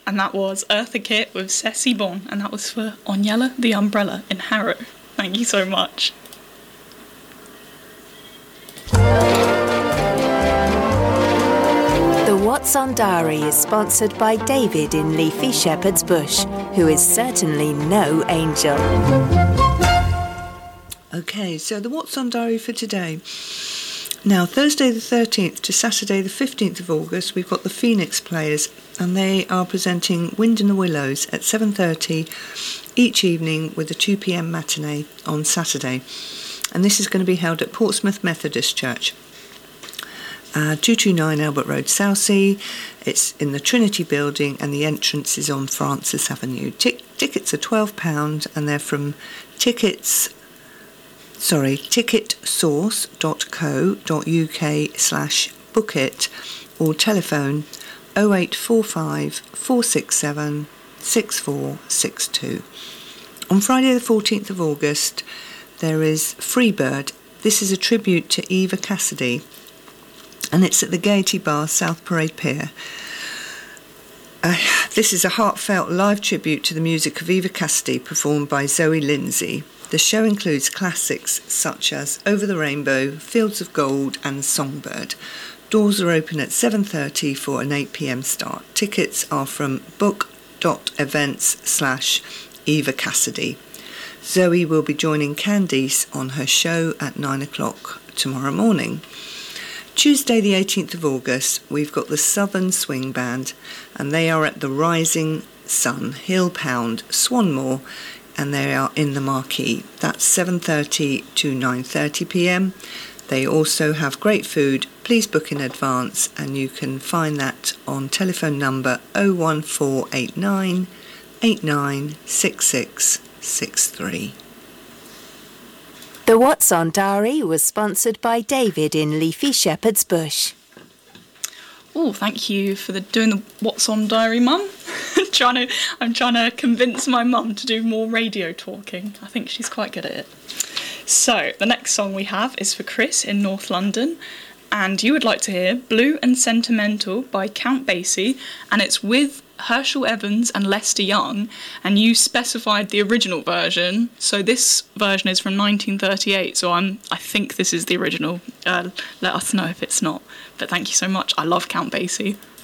and that was Eartha Kitt with C'est Bon, and that was for Onyella the Umbrella in Harrow. Thank you so much. The What's On Diary is sponsored by David in Leafy Shepherd's Bush, who is certainly no angel. Okay, so the What's On Diary for today. Now, Thursday the 13th to Saturday the 15th of August, we've got the Phoenix Players, and they are presenting Wind in the Willows at 7:30 each evening with a 2 p.m. matinee on Saturday. And this is going to be held at Portsmouth Methodist Church. 229 Albert Road, Southsea. It's in the Trinity Building, and the entrance is on Francis Avenue. Tickets are £12, and they're from ticketsource.co.uk/bookit, or telephone 0845 467 6462. On Friday the 14th of August, there is Freebird. This is a tribute to Eva Cassidy, and it's at the Gaiety Bar, South Parade Pier. This is a heartfelt live tribute to the music of Eva Cassidy, performed by Zoe Lindsay. The show includes classics such as Over the Rainbow, Fields of Gold and Songbird. Doors are open at 7:30 for an 8 p.m. start. Tickets are from book.events/Eva Cassidy. Zoe will be joining Candice on her show at 9 o'clock tomorrow morning. Tuesday the 18th of August, we've got the Southern Swing Band, and they are at the Rising Sun, Hill Pound, Swanmore, and they are in the Marquee. That's 7:30 to 9:30 p.m. They also have great food. Please book in advance, and you can find that on telephone number 01489 896663. The What's On Diary was sponsored by David in Leafy Shepherd's Bush. Oh, thank you for doing the What's On Diary, Mum. I'm trying to convince my mum to do more radio talking. I think she's quite good at it. So, the next song we have is for Chris in North London, and you would like to hear Blue and Sentimental by Count Basie, and it's with Herschel Evans and Lester Young, and you specified the original version, so this version is from 1938, so I think this is the original. Let us know if it's not, but thank you so much. I love Count Basie.